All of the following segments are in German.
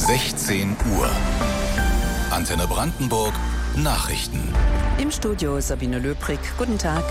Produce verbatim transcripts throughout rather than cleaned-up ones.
sechzehn Uhr. Antenne Brandenburg Nachrichten. Im Studio Sabine Löbrig. Guten Tag.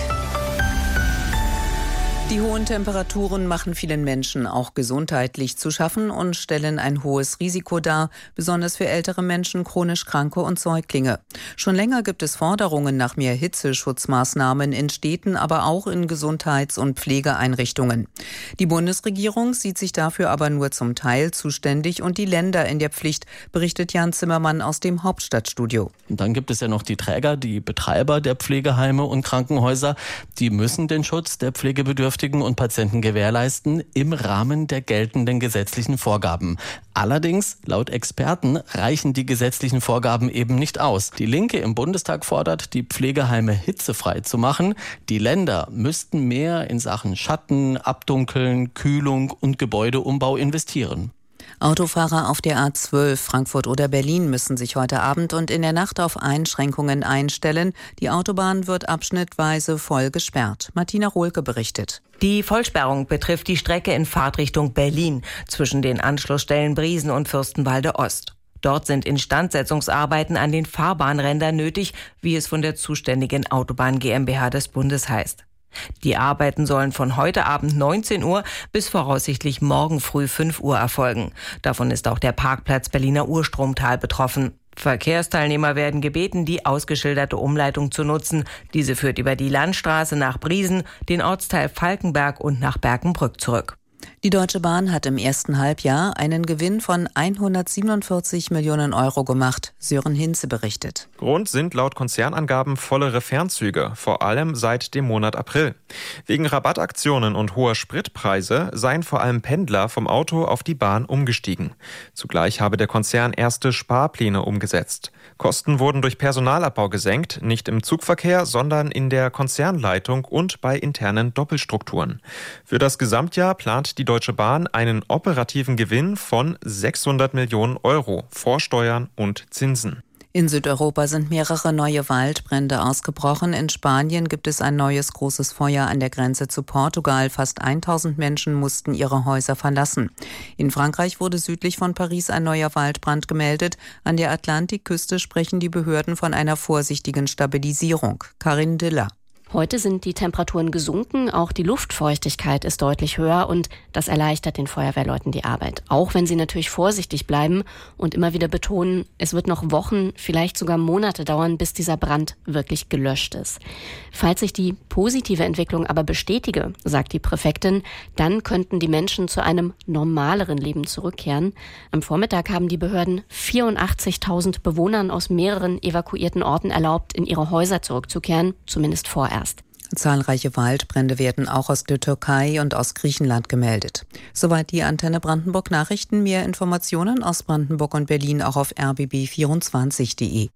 Die hohen Temperaturen machen vielen Menschen auch gesundheitlich zu schaffen und stellen ein hohes Risiko dar, besonders für ältere Menschen, chronisch Kranke und Säuglinge. Schon länger gibt es Forderungen nach mehr Hitzeschutzmaßnahmen in Städten, aber auch in Gesundheits- und Pflegeeinrichtungen. Die Bundesregierung sieht sich dafür aber nur zum Teil zuständig und die Länder in der Pflicht, berichtet Jan Zimmermann aus dem Hauptstadtstudio. Und dann gibt es ja noch die Träger, die Betreiber der Pflegeheime und Krankenhäuser. Die müssen den Schutz der Pflegebedürftigen und Patienten gewährleisten im Rahmen der geltenden gesetzlichen Vorgaben. Allerdings, laut Experten, reichen die gesetzlichen Vorgaben eben nicht aus. Die Linke im Bundestag fordert, die Pflegeheime hitzefrei zu machen. Die Länder müssten mehr in Sachen Schatten, Abdunkeln, Kühlung und Gebäudeumbau investieren. Autofahrer auf der A zwölf Frankfurt oder Berlin müssen sich heute Abend und in der Nacht auf Einschränkungen einstellen. Die Autobahn wird abschnittweise voll gesperrt. Martina Rohlke berichtet. Die Vollsperrung betrifft die Strecke in Fahrtrichtung Berlin zwischen den Anschlussstellen Briesen und Fürstenwalde Ost. Dort sind Instandsetzungsarbeiten an den Fahrbahnrändern nötig, wie es von der zuständigen Autobahn GmbH des Bundes heißt. Die Arbeiten sollen von heute Abend neunzehn Uhr bis voraussichtlich morgen früh fünf Uhr erfolgen. Davon ist auch der Parkplatz Berliner Urstromtal betroffen. Verkehrsteilnehmer werden gebeten, die ausgeschilderte Umleitung zu nutzen. Diese führt über die Landstraße nach Briesen, den Ortsteil Falkenberg und nach Berkenbrück zurück. Die Deutsche Bahn hat im ersten Halbjahr einen Gewinn von hundertsiebenundvierzig Millionen Euro gemacht. Sören Hinze berichtet. Grund sind laut Konzernangaben vollere Fernzüge, vor allem seit dem Monat April. Wegen Rabattaktionen und hoher Spritpreise seien vor allem Pendler vom Auto auf die Bahn umgestiegen. Zugleich habe der Konzern erste Sparpläne umgesetzt. Kosten wurden durch Personalabbau gesenkt, nicht im Zugverkehr, sondern in der Konzernleitung und bei internen Doppelstrukturen. Für das Gesamtjahr plant die Deutsche Bahn einen operativen Gewinn von sechshundert Millionen Euro vor Steuern und Zinsen. In Südeuropa sind mehrere neue Waldbrände ausgebrochen. In Spanien gibt es ein neues großes Feuer an der Grenze zu Portugal. Fast tausend Menschen mussten ihre Häuser verlassen. In Frankreich wurde südlich von Paris ein neuer Waldbrand gemeldet. An der Atlantikküste sprechen die Behörden von einer vorsichtigen Stabilisierung. Karin Diller. Heute sind die Temperaturen gesunken, auch die Luftfeuchtigkeit ist deutlich höher und das erleichtert den Feuerwehrleuten die Arbeit. Auch wenn sie natürlich vorsichtig bleiben und immer wieder betonen, es wird noch Wochen, vielleicht sogar Monate dauern, bis dieser Brand wirklich gelöscht ist. Falls sich die positive Entwicklung aber bestätige, sagt die Präfektin, dann könnten die Menschen zu einem normaleren Leben zurückkehren. Am Vormittag haben die Behörden vierundachtzigtausend Bewohnern aus mehreren evakuierten Orten erlaubt, in ihre Häuser zurückzukehren, zumindest vorerst. Zahlreiche Waldbrände werden auch aus der Türkei und aus Griechenland gemeldet. Soweit die Antenne Brandenburg Nachrichten. Mehr Informationen aus Brandenburg und Berlin auch auf r b b vierundzwanzig punkt de.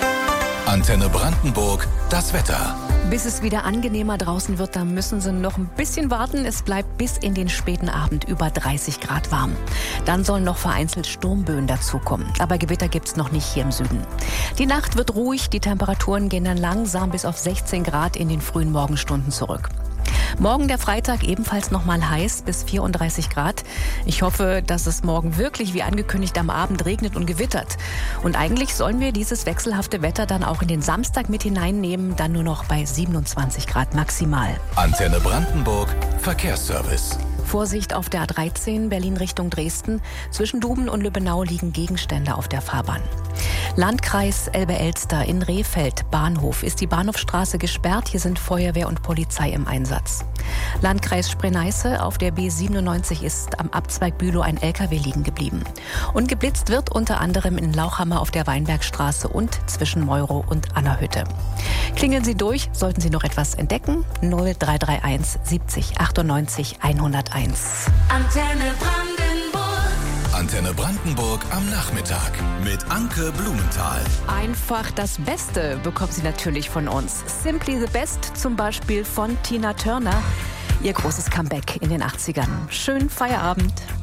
Antenne Brandenburg, das Wetter. Bis es wieder angenehmer draußen wird, da müssen Sie noch ein bisschen warten. Es bleibt bis in den späten Abend über dreißig Grad warm. Dann sollen noch vereinzelt Sturmböen dazukommen. Aber Gewitter gibt's noch nicht hier im Süden. Die Nacht wird ruhig, die Temperaturen gehen dann langsam bis auf sechzehn Grad in den frühen Morgenstunden zurück. Morgen der Freitag ebenfalls nochmal heiß bis vierunddreißig Grad. Ich hoffe, dass es morgen wirklich wie angekündigt am Abend regnet und gewittert. Und eigentlich sollen wir dieses wechselhafte Wetter dann auch in den Samstag mit hineinnehmen, dann nur noch bei siebenundzwanzig Grad maximal. Antenne Brandenburg Verkehrsservice. Vorsicht auf der A dreizehn Berlin Richtung Dresden. Zwischen Duben und Lübbenau liegen Gegenstände auf der Fahrbahn. Landkreis Elbe-Elster in Rehfeld, Bahnhof, ist die Bahnhofstraße gesperrt. Hier sind Feuerwehr und Polizei im Einsatz. Landkreis Spree-Neiße, auf der B siebenundneunzig ist am Abzweig Bülow ein L K W liegen geblieben. Und geblitzt wird unter anderem in Lauchhammer auf der Weinbergstraße und zwischen Meuro und Annerhütte. Klingeln Sie durch, sollten Sie noch etwas entdecken? null drei drei eins siebzig achtundneunzig hunderteins. Antenne Brandenburg. Antenne Brandenburg am Nachmittag mit Anke Blumenthal. Einfach das Beste bekommen Sie natürlich von uns. Simply the Best zum Beispiel von Tina Turner. Ihr großes Comeback in den achtzigern. Schönen Feierabend.